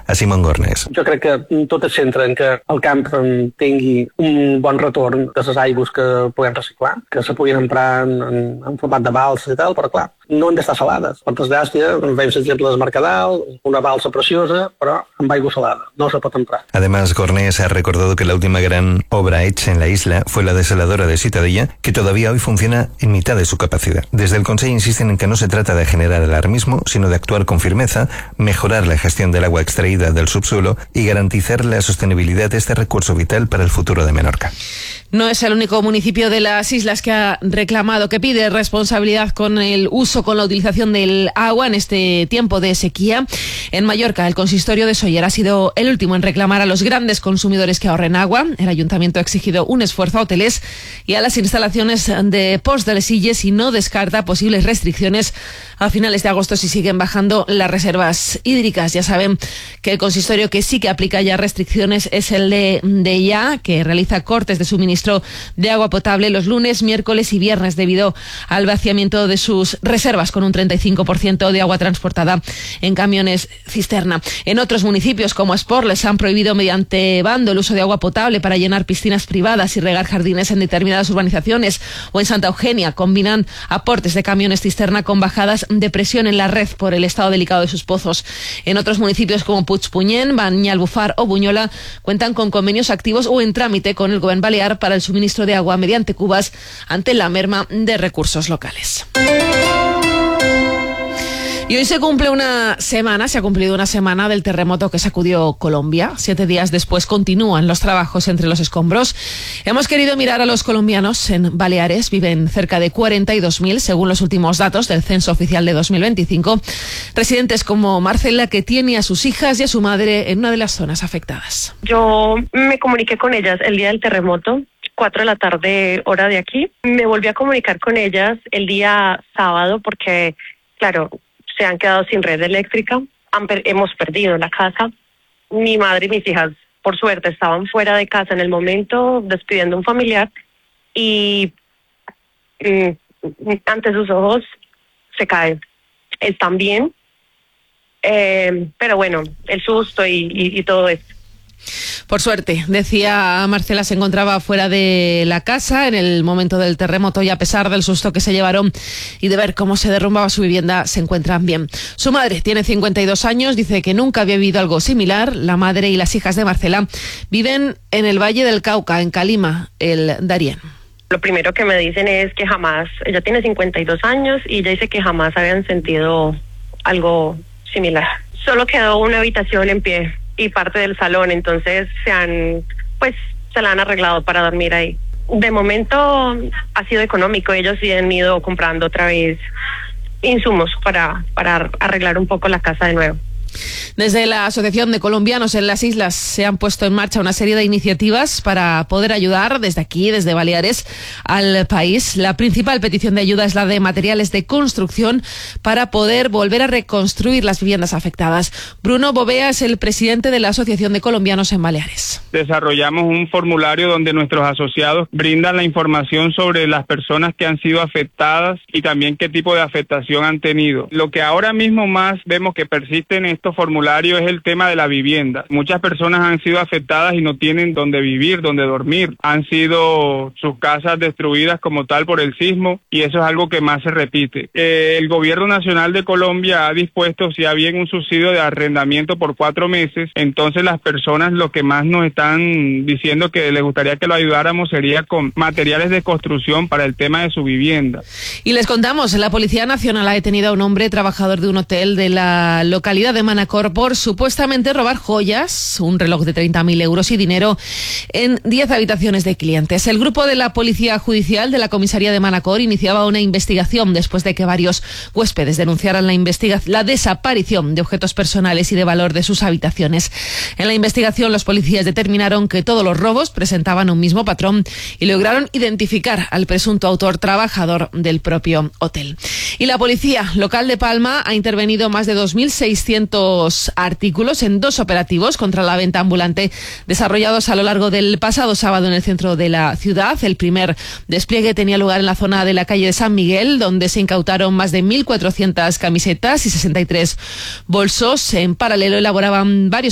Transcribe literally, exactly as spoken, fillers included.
a Simón Gornés. Jo crec que tot es centra en que el camp tingui un bon retorn de les aigües que puguem reciclar, que se puguin emprar en, en, en format de balsa i tal, però clar, no han d'estar salades. Per desgràcia, veiem l'exemple del Mercadal, una balsa preciosa, però amb aigua salada, no se pot emprar. Además, Gornés ha recordado que la última gran obra hecha en la isla fue la desaladora de Ciutadella, que todavía hoy funciona en mitad de su capacidad. Desde el Consejo insisten en que no se trata de generar alarmismo, sino de actuar con firmeza, mejorar la gestión del agua extraída del subsuelo y garantizar la sostenibilidad de este recurso vital para el futuro de Menorca. No es el único municipio de las islas que ha reclamado, que pide responsabilidad con el uso, con la utilización del agua en este tiempo de sequía. En Mallorca, el consistorio de Sóller ha sido el último en reclamar a los grandes consumidores que ahorren agua. El ayuntamiento ha exigido un esfuerzo a hoteles y a las instalaciones de Ports de les Illes y no descarta posibles restricciones a finales de agosto si siguen bajando las reservas hídricas. Ya saben que el consistorio que sí que aplica ya restricciones es el de Deià, que realiza cortes de suministro de agua potable los lunes, miércoles y viernes debido al vaciamiento de sus reservas, con un treinta y cinco por ciento de agua transportada en camiones cisterna. En otros municipios como Esport les han prohibido mediante bando el uso de agua potable para llenar piscinas privadas y regar jardines en determinadas urbanizaciones, o en Santa Eugenia combinan aportes de camiones cisterna con bajadas de presión en la red por el estado delicado de sus pozos. En otros municipios como Puigpunyent, Banyalbufar o Bunyola cuentan con convenios activos o en trámite con el Gobierno Balear para el suministro de agua mediante cubas ante la merma de recursos locales. Y hoy se cumple una semana, se ha cumplido una semana del terremoto que sacudió Colombia. Siete días después continúan los trabajos entre los escombros. Hemos querido mirar a los colombianos en Baleares. Viven cerca de cuarenta y dos mil, según los últimos datos del censo oficial de dos mil veinticinco. Residentes como Marcela, que tiene a sus hijas y a su madre en una de las zonas afectadas. Yo me comuniqué con ellas el día del terremoto, cuatro de la tarde, hora de aquí. Me volví a comunicar con ellas el día sábado porque, claro, se han quedado sin red eléctrica, han per- hemos perdido la casa. Mi madre y mis hijas, por suerte, estaban fuera de casa en el momento despidiendo a un familiar y mm, ante sus ojos se caen. Están bien, eh, pero bueno, el susto y, y, y todo esto. Por suerte, decía Marcela, se encontraba fuera de la casa en el momento del terremoto y a pesar del susto que se llevaron y de ver cómo se derrumbaba su vivienda, se encuentran bien. Su madre tiene cincuenta y dos años, dice que nunca había vivido algo similar. La madre y las hijas de Marcela viven en el Valle del Cauca, en Calima, el Darién. Lo primero que me dicen es que jamás, ella tiene cincuenta y dos años y ella dice que jamás habían sentido algo similar. Solo quedó una habitación en pie y parte del salón, entonces se han, pues, se la han arreglado para dormir ahí. De momento ha sido económico, ellos sí han ido comprando otra vez insumos para, para arreglar un poco la casa de nuevo. Desde la Asociación de Colombianos en las Islas se han puesto en marcha una serie de iniciativas para poder ayudar desde aquí, desde Baleares, al país. La principal petición de ayuda es la de materiales de construcción para poder volver a reconstruir las viviendas afectadas. Bruno Bovea es el presidente de la Asociación de Colombianos en Baleares. Desarrollamos un formulario donde nuestros asociados brindan la información sobre las personas que han sido afectadas y también qué tipo de afectación han tenido. Lo que ahora mismo más vemos que persiste en estos formularios es el tema de la vivienda. Muchas personas han sido afectadas y no tienen dónde vivir, dónde dormir. Han sido sus casas destruidas como tal por el sismo y eso es algo que más se repite. Eh, el Gobierno Nacional de Colombia ha dispuesto, si hay bien, un subsidio de arrendamiento por cuatro meses. Entonces las personas lo que más nos están diciendo que les gustaría que lo ayudáramos sería con materiales de construcción para el tema de su vivienda. Y les contamos, la Policía Nacional ha detenido a un hombre trabajador de un hotel de la localidad de Manacor por supuestamente robar joyas, un reloj de treinta mil euros y dinero en diez habitaciones de clientes. El grupo de la Policía Judicial de la Comisaría de Manacor iniciaba una investigación después de que varios huéspedes denunciaran la, investiga- la desaparición de objetos personales y de valor de sus habitaciones. En la investigación, los policías determinaron que todos los robos presentaban un mismo patrón y lograron identificar al presunto autor trabajador del propio hotel. Y la Policía Local de Palma ha intervenido más de dos mil seiscientos artículos en dos operativos contra la venta ambulante desarrollados a lo largo del pasado sábado en el centro de la ciudad. El primer despliegue tenía lugar en la zona de la calle de San Miguel, donde se incautaron más de mil cuatrocientas camisetas y sesenta y tres bolsos. En paralelo elaboraban varios